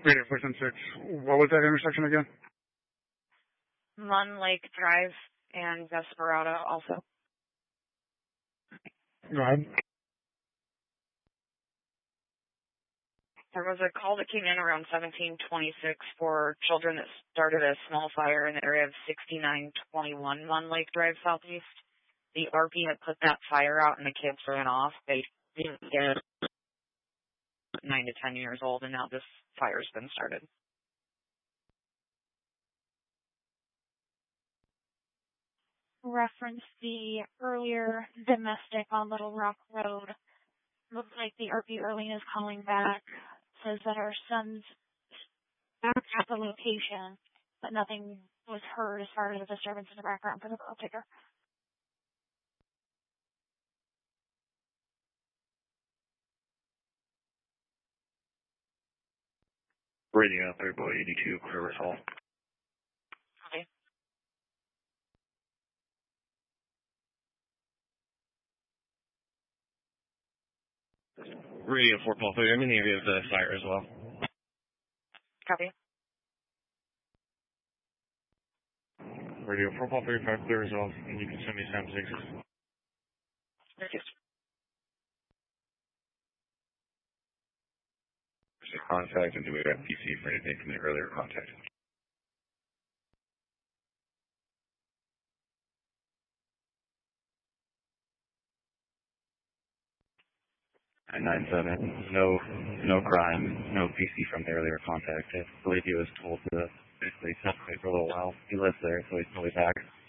Radio 476. What was that intersection again? Munn Lake Drive and Desperado also. Go ahead. There was a call that came in around 1726 for children that started a small fire in the area of 6921 Munn Lake Drive Southeast. The RP had put that fire out and the kids ran off. They didn't get 9 to 10 years old, and now this fire's been started. Reference the earlier domestic on Little Rock Road. Looks like the RP Earlene is calling back. Says that her son's back at the location, but nothing was heard as far as a disturbance in the background for the girl taker. Radio 382, Clear Hall. Okay. Radio 4 I'm in the area of the fire as well. Copy. Radio 435 clear as well, and you can send me Sam 6s. Yes. Contact, and do we have PC for anything from the earlier contact? At 9-7, no crime, no PC from the earlier contact. I believe he was told to basically separate for a little while. He lives there, so he's probably back.